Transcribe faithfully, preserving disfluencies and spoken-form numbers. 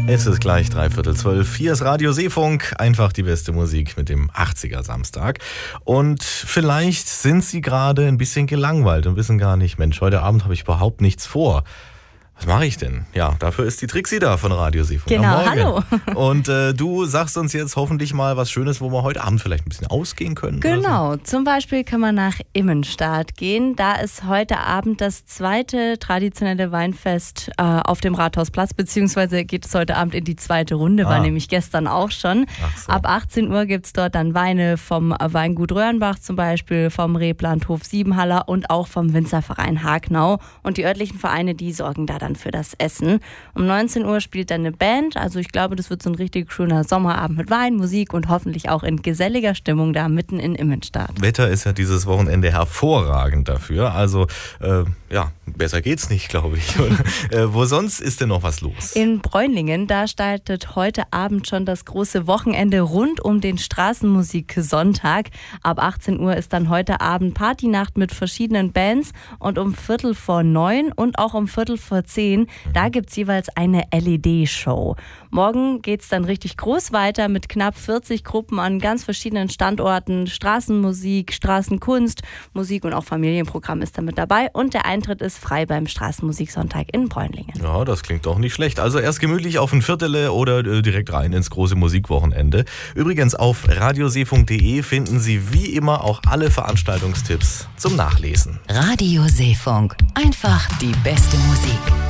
Es ist gleich dreiviertel zwölf. Hier ist Radio Seefunk. Einfach die beste Musik mit dem achtziger Samstag. Und vielleicht sind Sie gerade ein bisschen gelangweilt und wissen gar nicht, Mensch, heute Abend habe ich überhaupt nichts vor. Was mache ich denn? Ja, dafür ist die Trixi da von Radio Seefunk. Genau, hallo. Und äh, du sagst uns jetzt hoffentlich mal was Schönes, wo wir heute Abend vielleicht ein bisschen ausgehen können. Genau, oder so. Zum Beispiel kann man nach Immenstadt gehen. Da ist heute Abend das zweite traditionelle Weinfest äh, auf dem Rathausplatz, beziehungsweise geht es heute Abend in die zweite Runde, Ah. war nämlich gestern auch schon. Ach so. Ab achtzehn Uhr gibt es dort dann Weine vom Weingut Röhrenbach zum Beispiel, vom Reblandhof Siebenhaller und auch vom Winzerverein Hagnau. Und die örtlichen Vereine, die sorgen da dann für das Essen. Um neunzehn Uhr spielt dann eine Band, also ich glaube, das wird so ein richtig schöner Sommerabend mit Wein, Musik und hoffentlich auch in geselliger Stimmung da mitten in Immenstadt. Wetter ist ja dieses Wochenende hervorragend dafür, also äh, ja, besser geht's nicht, glaube ich. äh, wo sonst ist denn noch was los? In Bräunlingen, da startet heute Abend schon das große Wochenende rund um den Straßenmusik-Sonntag. Ab achtzehn Uhr ist dann heute Abend Partynacht mit verschiedenen Bands und um Viertel vor neun und auch um Viertel vor zehn, da gibt es jeweils eine L E D-Show. Morgen geht es dann richtig groß weiter mit knapp vierzig Gruppen an ganz verschiedenen Standorten. Straßenmusik, Straßenkunst, Musik und auch Familienprogramm ist da mit dabei. Und der Eintritt ist frei beim Straßenmusiksonntag in Bräunlingen. Ja, das klingt doch nicht schlecht. Also erst gemütlich auf ein Viertel oder äh, direkt rein ins große Musikwochenende. Übrigens auf radioseefunk punkt de finden Sie wie immer auch alle Veranstaltungstipps zum Nachlesen. Radio Seefunk. Einfach die beste Musik.